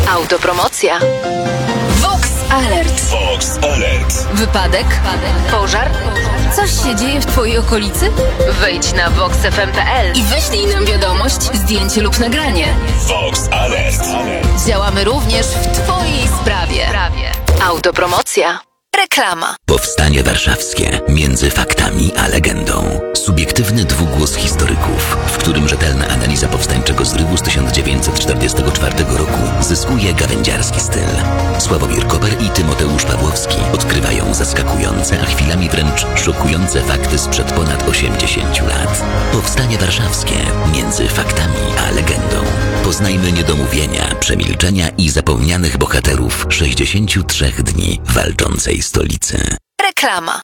Autopromocja. Vox Alert. Vox Alert. Wypadek? Pożar? Coś się dzieje w twojej okolicy? Wejdź na voxfm.pl i wyślij nam wiadomość, zdjęcie lub nagranie. Vox Alert. Działamy również w twojej sprawie. Autopromocja. Reklama. Powstanie warszawskie między faktami a legendą. Subiektywny dwugłos historyków, w którym rzetelna analiza powstańczego zrywu z 1944 roku zyskuje gawędziarski styl. Sławomir Koper i Tymoteusz Pawłowski odkrywają zaskakujące, a chwilami wręcz szokujące fakty sprzed ponad 80 lat. Powstanie warszawskie między faktami a legendą. Poznajmy niedomówienia, przemilczenia i zapomnianych bohaterów 63 dni walczącej stolicy. Reklama.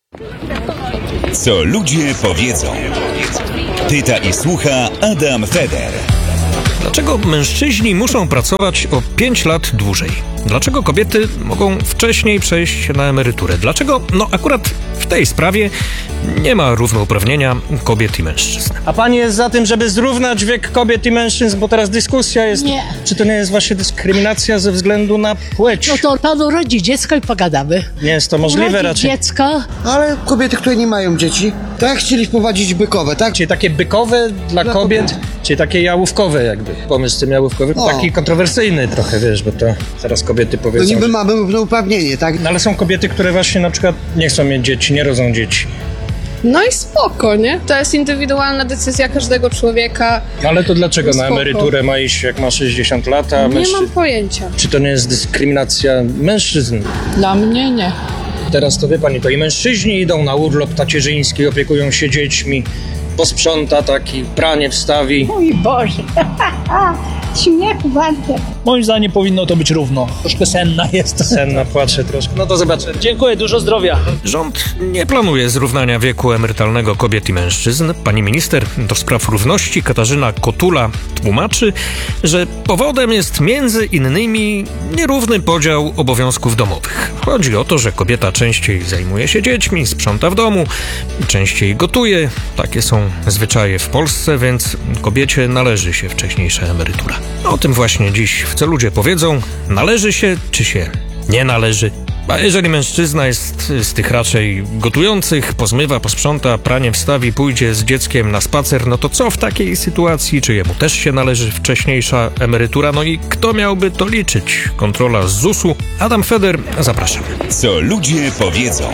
Co ludzie powiedzą. Pyta i słucha Adam Feder. Dlaczego mężczyźni muszą pracować o 5 lat dłużej? Dlaczego kobiety mogą wcześniej przejść na emeryturę? Dlaczego, akurat w tej sprawie nie ma równouprawnienia kobiet i mężczyzn? A pani jest za tym, żeby zrównać wiek kobiet i mężczyzn, bo teraz dyskusja jest... Nie. Czy to nie jest właśnie dyskryminacja ze względu na płeć? No to pan urodzi dziecko i pogadamy. Nie jest to możliwe Urodzi raczej. dziecko. Ale kobiety, które nie mają dzieci, tak chcieli wprowadzić bykowe, tak? Czyli takie bykowe dla kobiet, czyli takie jałówkowe jakby. Pomysł z tym jałówkowym, O. taki kontrowersyjny trochę, wiesz, bo to teraz kobiety To powiedzą... niby że- mamy równouprawnienie, tak? No ale są kobiety, które właśnie na przykład nie chcą mieć dzieci, nie rodzą dzieci. No i spoko, nie? To jest indywidualna decyzja każdego człowieka. Ale to dlaczego na Spoko. emeryturę ma iść, jak ma 60 lat, a Nie mam pojęcia. Czy to nie jest dyskryminacja mężczyzn? Dla mnie nie. Teraz to wie pani, to i mężczyźni idą na urlop tacierzyński, opiekują się dziećmi, posprząta taki, pranie wstawi. Mój Boże, śmiechu warte. Moim zdaniem powinno to być równo. Troszkę senna jest. Senna płacze troszkę. No to zobaczymy. Dziękuję, dużo zdrowia. Rząd nie planuje zrównania wieku emerytalnego kobiet i mężczyzn. Pani minister do spraw równości Katarzyna Kotula tłumaczy, że powodem jest między innymi nierówny podział obowiązków domowych. Chodzi o to, że kobieta częściej zajmuje się dziećmi, sprząta w domu, częściej gotuje. Takie są zwyczaje w Polsce, więc kobiecie należy się wcześniejsza emerytura. O tym właśnie dziś w Co ludzie powiedzą. Należy się, czy się nie należy? A jeżeli mężczyzna jest z tych raczej gotujących, pozmywa, posprząta, pranie wstawi, pójdzie z dzieckiem na spacer, no to co w takiej sytuacji? Czy jemu też się należy wcześniejsza emerytura? No i kto miałby to liczyć? Kontrola z ZUS-u. Adam Feder, zapraszam. Co ludzie powiedzą.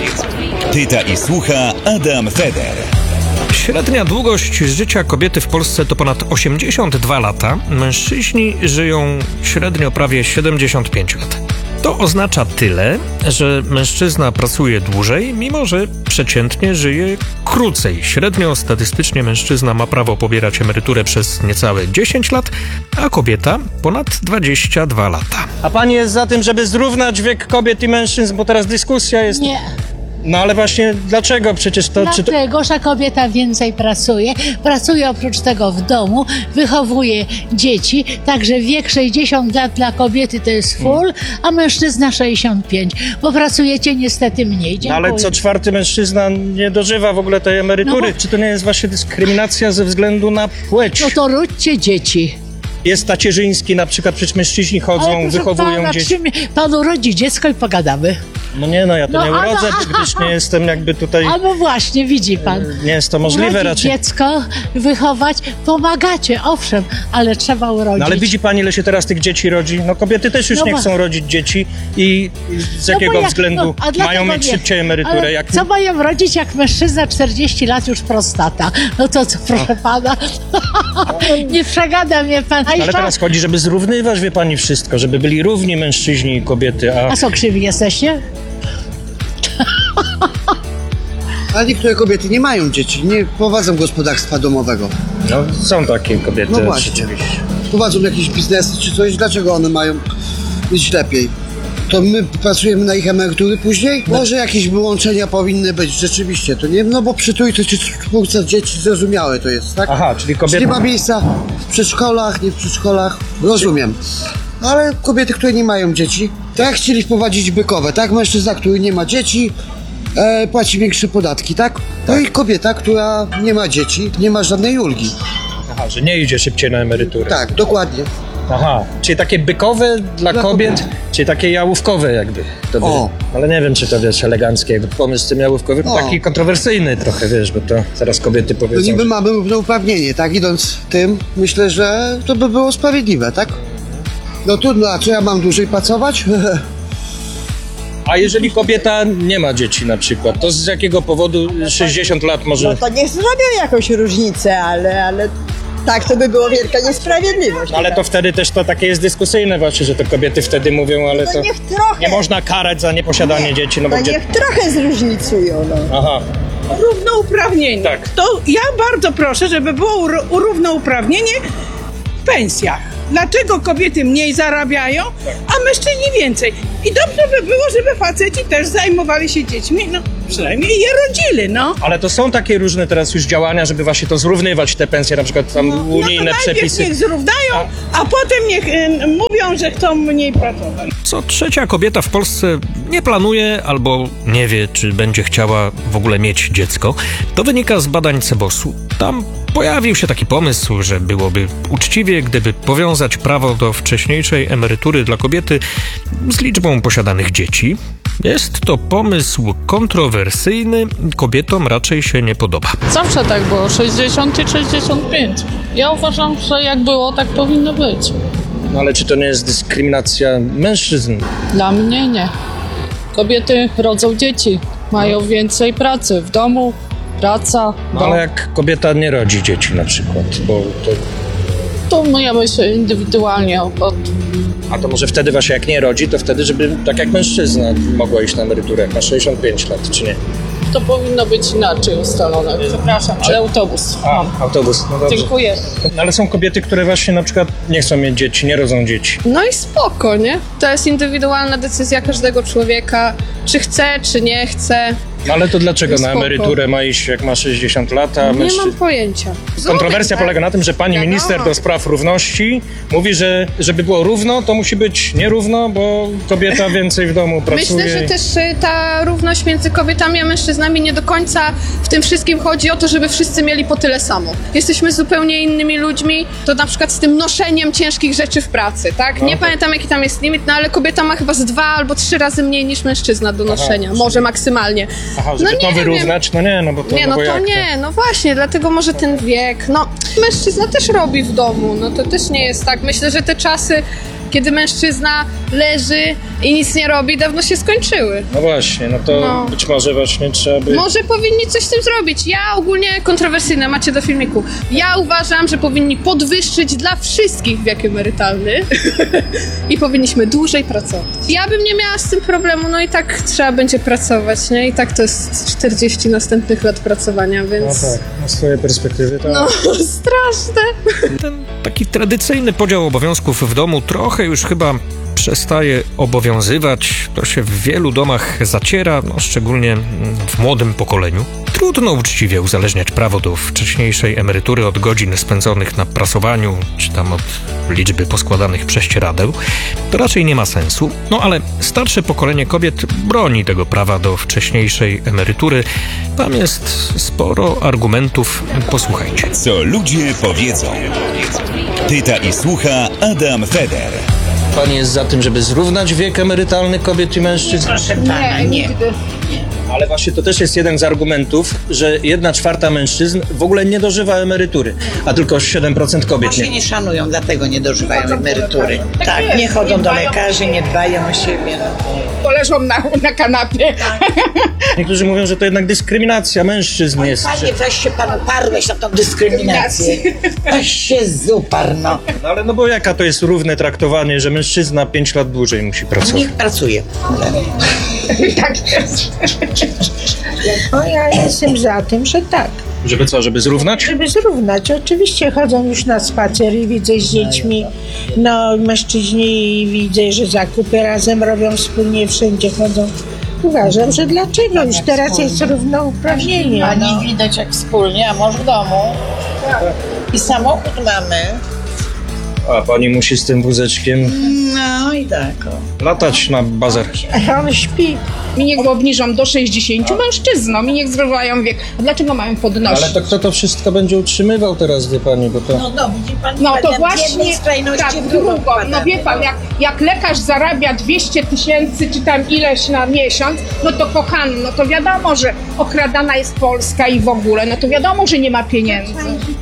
Pyta i słucha Adam Feder. Średnia długość życia kobiety w Polsce to ponad 82 lata. Mężczyźni żyją średnio prawie 75 lat. To oznacza tyle, że mężczyzna pracuje dłużej, mimo że przeciętnie żyje krócej. Średnio statystycznie mężczyzna ma prawo pobierać emeryturę przez niecałe 10 lat, a kobieta ponad 22 lata. A pani jest za tym, żeby zrównać wiek kobiet i mężczyzn, bo teraz dyskusja jest... Nie. No ale właśnie dlaczego? Przecież to... Czy to... Dlatego, że kobieta więcej pracuje. Pracuje oprócz tego w domu, wychowuje dzieci, także wiek 60 lat dla kobiety to jest full, a mężczyzna 65. Bo pracujecie niestety mniej. No Dziękuję. ale co czwarty mężczyzna nie dożywa w ogóle tej emerytury? No bo- Czy to nie jest właśnie dyskryminacja ze względu na płeć? No to ródźcie dzieci. Jest tacierzyński, na przykład przecież mężczyźni chodzą, Ale proszę wychowują pana, dzieci. pan urodzi dziecko i pogadamy. No nie, ja to No, nie urodzę, gdyż nie jestem jakby tutaj... A no właśnie, widzi pan. Nie jest to możliwe Urodzić raczej. dziecko, wychować, pomagacie, owszem, ale trzeba urodzić. No ale widzi pani, ile się teraz tych dzieci rodzi? No kobiety też już No nie bo- chcą rodzić dzieci i z No jakiego bo jak- względu no, a dlatego mają mieć nie. szybciej emeryturę? Ale Jak... co mają rodzić, jak mężczyzna 40 lat już prostata? No to co, proszę pana? Nie przegada mnie pan. A, Ale jeszcze- teraz chodzi, żeby zrównywać, wie pani, wszystko, żeby byli równi mężczyźni i kobiety, A co, krzywi jesteście? A niektóre kobiety nie mają dzieci, nie prowadzą gospodarstwa domowego. No, są takie kobiety. No właśnie. rzeczywiście. Prowadzą jakieś biznesy czy coś, dlaczego one mają być lepiej? To my pracujemy na ich emerytury później? Może jakieś wyłączenia powinny być, rzeczywiście, to nie, no bo przy trójce czy czwórce dzieci zrozumiałe to jest, tak? Aha, czyli kobiety... Czy nie ma miejsca w przedszkolach, nie w przedszkolach, rozumiem. No ale kobiety, które nie mają dzieci, tak chcieli wprowadzić bykowe, tak? Mężczyzna, który nie ma dzieci, płaci większe podatki, tak? No i kobieta, która nie ma dzieci, nie ma żadnej ulgi. Aha, że nie idzie szybciej na emeryturę. Tak, dokładnie. Aha, czyli takie bykowe dla kobiet, czyli takie jałówkowe jakby. To by, ale nie wiem, czy to wiesz, eleganckie jakby pomysł z tym jałówkowym, taki kontrowersyjny trochę, wiesz, bo to teraz kobiety powiedzą. To niby mamy równouprawnienie, tak? Idąc tym, myślę, że to by było sprawiedliwe, tak? No trudno, a czy ja mam dłużej pracować? A jeżeli kobieta nie ma dzieci na przykład, to z jakiego powodu 60 lat może... No to niech zrobią jakąś różnicę, ale tak to by było wielka niesprawiedliwość. No, ale to wtedy też to takie jest dyskusyjne właśnie, że to kobiety wtedy mówią, ale to niech trochę. Nie można karać za nieposiadanie dzieci. No bo niech trochę zróżnicują, no. Aha. Równouprawnienie. Tak. To ja bardzo proszę, żeby było równouprawnienie w pensjach. Dlaczego kobiety mniej zarabiają, a mężczyźni więcej? I dobrze by było, żeby faceci też zajmowali się dziećmi, no przynajmniej je rodzili, no. Ale to są takie różne teraz już działania, żeby właśnie to zrównywać, te pensje, na przykład tam unijne przepisy. Niech zrównają, a potem niech mówią, że chcą mniej pracować. Co trzecia kobieta w Polsce nie planuje albo nie wie, czy będzie chciała w ogóle mieć dziecko. To wynika z badań CBOS-u. Tam pojawił się taki pomysł, że byłoby uczciwie, gdyby powiązać prawo do wcześniejszej emerytury dla kobiety z liczbą posiadanych dzieci. Jest to pomysł kontrowersyjny, kobietom raczej się nie podoba. Zawsze tak było, 60 i 65. Ja uważam, że jak było, tak powinno być. No ale czy to nie jest dyskryminacja mężczyzn? Dla mnie nie. Kobiety rodzą dzieci, mają więcej pracy w domu, praca. No ale jak kobieta nie rodzi dzieci na przykład, bo to... To ja myślę indywidualnie. A to może wtedy właśnie jak nie rodzi, to wtedy, żeby tak jak mężczyzna mogła iść na emeryturę, jak ma 65 lat, czy nie? To powinno być inaczej ustalone. Przepraszam, ale autobus. Autobus, no dobrze. Dziękuję. No, ale są kobiety, które właśnie na przykład nie chcą mieć dzieci, nie rodzą dzieci. No i spoko, nie? To jest indywidualna decyzja każdego człowieka, czy chce, czy nie chce. No ale to dlaczego Spoko. na emeryturę ma iść, jak ma 60 lat, a Nie mam pojęcia. Kontrowersja polega na tym, że pani minister do spraw równości mówi, że żeby było równo, to musi być nierówno, bo kobieta więcej w domu pracuje. Myślę, że też ta równość między kobietami a mężczyznami nie do końca w tym wszystkim chodzi o to, żeby wszyscy mieli po tyle samo. Jesteśmy zupełnie innymi ludźmi, to na przykład z tym noszeniem ciężkich rzeczy w pracy, tak? Nie pamiętam jaki tam jest limit, no ale kobieta ma chyba z 2 albo 3 razy mniej niż mężczyzna do noszenia, może maksymalnie. Aha, żeby to wyrównać? No nie, no bo to... Nie, no to nie, no właśnie, dlatego może ten wiek, no mężczyzna też robi w domu, no to też nie jest tak. Myślę, że te czasy, kiedy mężczyzna leży i nic nie robi, dawno się skończyły. No właśnie, no to być może właśnie trzeba by... Może powinni coś z tym zrobić. Ja ogólnie kontrowersyjne, macie do filmiku. Ja uważam, że powinni podwyższyć dla wszystkich wiek emerytalny i powinniśmy dłużej pracować. Ja bym nie miała z tym problemu, no i tak trzeba będzie pracować, nie? I tak to jest 40 następnych lat pracowania, więc... No tak, na swoje perspektywy to... No, straszne. Ten taki tradycyjny podział obowiązków w domu trochę już chyba przestaje obowiązywać. To się w wielu domach zaciera, szczególnie w młodym pokoleniu. Trudno uczciwie uzależniać prawo do wcześniejszej emerytury od godzin spędzonych na prasowaniu, czy tam od liczby poskładanych prześcieradeł. To raczej nie ma sensu. No ale starsze pokolenie kobiet broni tego prawa do wcześniejszej emerytury. Tam jest sporo argumentów. Posłuchajcie. Co ludzie powiedzą. Pyta i słucha Adam Feder. Pani jest za tym, żeby zrównać wiek emerytalny kobiet i mężczyzn? Proszę pana, nigdy. Ale właśnie to też jest jeden z argumentów, że 1/4 mężczyzn w ogóle nie dożywa emerytury, a tylko 7% kobiet Bo się nie szanują, dlatego nie dożywają emerytury. Tak, nie chodzą do lekarzy, nie dbają o siebie. Poleżą na kanapie. Niektórzy mówią, że to jednak dyskryminacja mężczyzn jest. Panie, weź się pan uparłeś na tą dyskryminację. Weź się zuparł, no. No ale no bo jaka to jest równe traktowanie, że mężczyzna 5 lat dłużej musi pracować? Niech pracuje. Tak jest. No ja jestem za tym, że tak. Żeby co, żeby zrównać? Żeby zrównać. Oczywiście chodzą już na spacer i widzę z dziećmi. No mężczyźni widzę, że zakupy razem robią wspólnie, wszędzie chodzą. Uważam, że dlaczego? Już teraz jest równouprawnienie. Pani widać jak wspólnie, a mąż w domu. I samochód mamy. A pani musi z tym wózeczkiem No i tak. latać na bazar. On śpi. I niech go obniżą do 60 mężczyznom i niech zrywają wiek. A dlaczego mają podnosić? Ale to kto to wszystko będzie utrzymywał teraz, wie pani, bo to... Widzi pan, No to z właśnie jednej skrajności tak, w drugą drugą. No wpadamy. wie pan, jak lekarz zarabia 200 000 czy tam ileś na miesiąc, no to kochany, no to wiadomo, że okradana jest Polska i w ogóle, no to wiadomo, że nie ma pieniędzy.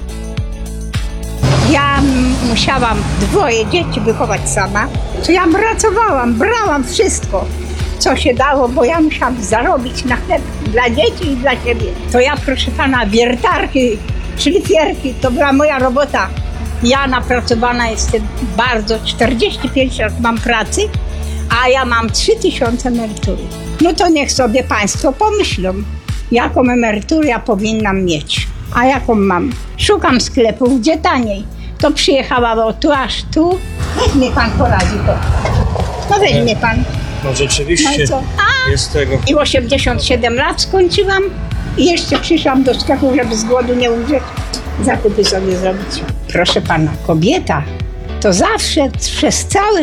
Ja musiałam 2 dzieci wychować sama, to ja pracowałam, brałam wszystko, co się dało, bo ja musiałam zarobić na chleb dla dzieci i dla siebie. To ja, proszę pana, wiertarki, szlifierki, to była moja robota. Ja napracowana jestem bardzo, 45 lat mam pracy, a ja mam 3000 emerytury. No to niech sobie państwo pomyślą, jaką emeryturę ja powinnam mieć, a jaką mam. Szukam sklepów, gdzie taniej. To przyjechała o tu aż tu. Weźmie pan poradzi to. No weźmie pan. No rzeczywiście No i co? jest tego. I 87 lat skończyłam i jeszcze przyszłam do sklepu, żeby z głodu nie umrzeć. Zakupy sobie zrobić. Proszę pana, kobieta to zawsze przez cały